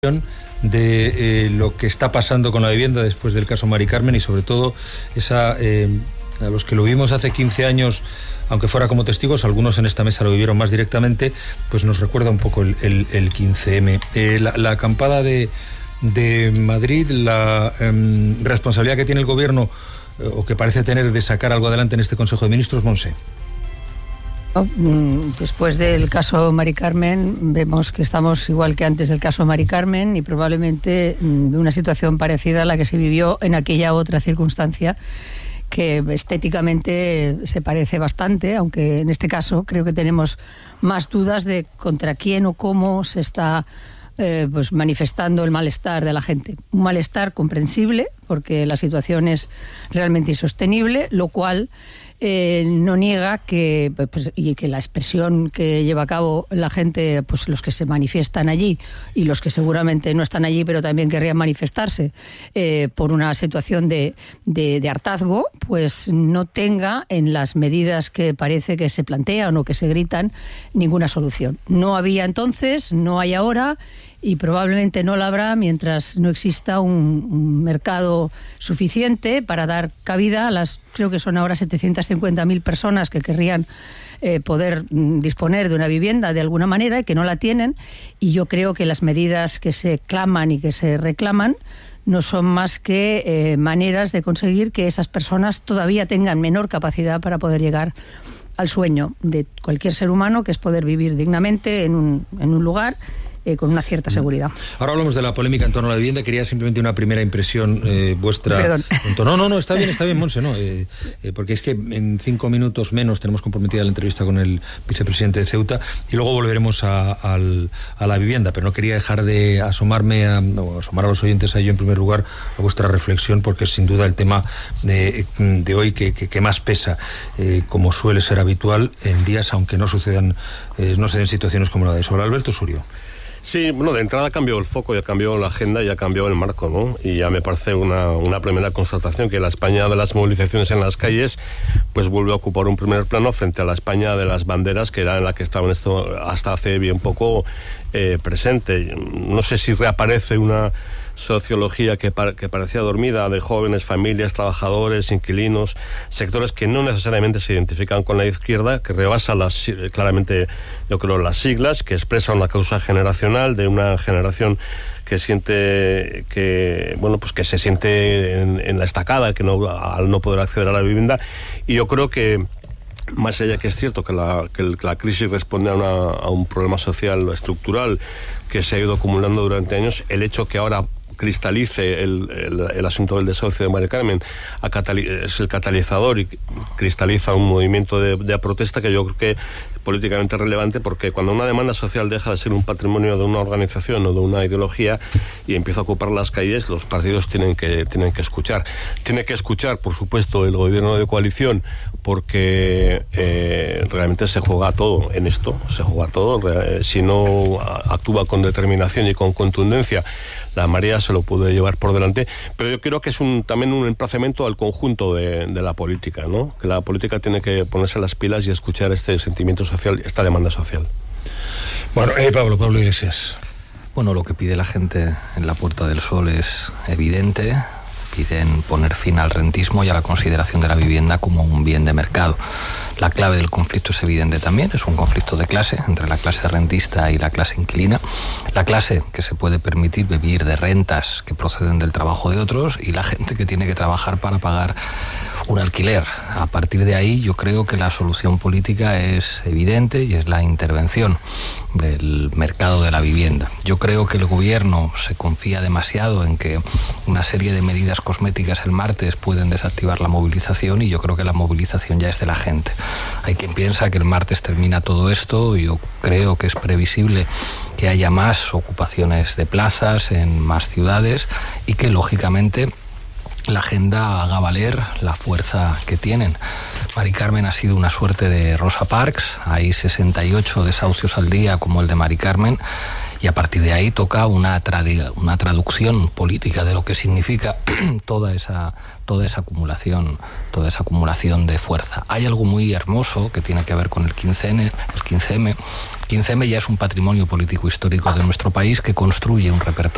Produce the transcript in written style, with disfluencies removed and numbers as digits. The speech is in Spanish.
de lo que está pasando con la vivienda después del caso Mari Carmen y sobre todo a los que lo vimos hace 15 años, aunque fuera como testigos, algunos en esta mesa lo vivieron más directamente, pues nos recuerda un poco el 15M. La acampada de Madrid, la responsabilidad que tiene el gobierno o que parece tener de sacar algo adelante en este Consejo de Ministros, Montse. Después del caso Mari Carmen vemos que estamos igual que antes del caso Mari Carmen y probablemente de una situación parecida a la que se vivió en aquella otra circunstancia que estéticamente se parece bastante, aunque en este caso creo que tenemos más dudas de contra quién o cómo se está pues manifestando el malestar de la gente. Un malestar comprensible porque la situación es realmente insostenible, lo cual no niega que y que la expresión que lleva a cabo la gente, pues los que se manifiestan allí y los que seguramente no están allí pero también querrían manifestarse por una situación de hartazgo, pues no tenga en las medidas que parece que se plantean o que se gritan ninguna solución. No había entonces, no hay ahora y probablemente no la habrá mientras no exista un mercado suficiente para dar cabida a las, creo que son ahora 750.000 personas que querrían poder disponer de una vivienda de alguna manera y que no la tienen, y yo creo que las medidas que se claman y que se reclaman no son más que maneras de conseguir que esas personas todavía tengan menor capacidad para poder llegar al sueño de cualquier ser humano, que es poder vivir dignamente en un lugar con una cierta seguridad. Ahora hablamos de la polémica en torno a la vivienda. Quería simplemente una primera impresión vuestra. Perdón. No, está bien, Montse, no, porque es que en 5 minutos menos tenemos comprometida la entrevista con el vicepresidente de Ceuta y luego volveremos a la vivienda, pero no quería dejar de asomar a los oyentes a ello en primer lugar, a vuestra reflexión, porque es sin duda el tema de hoy que más pesa, como suele ser habitual en días, aunque no se den situaciones como la de Sol. Alberto Surio. Sí, bueno, de entrada cambió el foco, ya cambió la agenda, ya cambió el marco, ¿no? Y ya me parece una primera constatación que la España de las movilizaciones en las calles pues vuelve a ocupar un primer plano frente a la España de las banderas, que era en la que estaban hasta hace bien poco presente. No sé si reaparece una sociología que parecía dormida, de jóvenes, familias, trabajadores, inquilinos, sectores que no necesariamente se identifican con la izquierda, que rebasa claramente, yo creo, las siglas, que expresa una causa generacional de una generación que siente que se siente en la estacada, que al no poder acceder a la vivienda. Y yo creo que más allá que es cierto que la crisis responde a un problema social estructural que se ha ido acumulando durante años, el hecho que ahora cristalice el asunto del desahucio de Mari Carmen es el catalizador y cristaliza un movimiento de protesta que yo creo que políticamente relevante, porque cuando una demanda social deja de ser un patrimonio de una organización o de una ideología y empieza a ocupar las calles, los partidos tienen que escuchar. Tiene que escuchar, por supuesto, el gobierno de coalición, porque realmente se juega todo en esto, si no actúa con determinación y con contundencia, la marea se lo puede llevar por delante, pero yo creo que es también un emplazamiento al conjunto de la política, ¿no? Que la política tiene que ponerse las pilas y escuchar este sentimiento social, esta demanda social. Bueno, Pablo Iglesias. Bueno, lo que pide la gente en la Puerta del Sol es evidente. Piden poner fin al rentismo y a la consideración de la vivienda como un bien de mercado. La clave del conflicto es evidente también, es un conflicto de clase entre la clase rentista y la clase inquilina. La clase que se puede permitir vivir de rentas que proceden del trabajo de otros y la gente que tiene que trabajar para pagar un alquiler. A partir de ahí yo creo que la solución política es evidente y es la intervención del mercado de la vivienda. Yo creo que el gobierno se confía demasiado en que una serie de medidas cosméticas el martes pueden desactivar la movilización y yo creo que la movilización ya es de la gente. Hay quien piensa que el martes termina todo esto y yo creo que es previsible que haya más ocupaciones de plazas en más ciudades y que lógicamente la agenda haga valer la fuerza que tienen. Mari Carmen ha sido una suerte de Rosa Parks, hay 68 desahucios al día como el de Mari Carmen y a partir de ahí toca una traducción política de lo que significa toda esa acumulación de fuerza. Hay algo muy hermoso que tiene que ver con el 15M. El 15M ya es un patrimonio político histórico de nuestro país que construye un repertorio